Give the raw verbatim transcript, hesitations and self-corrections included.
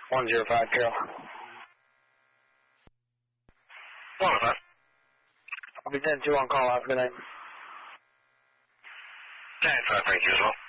one zero five, Carol. one oh five. I'll be ten two on call. Have a good night. ten five, thank you as well.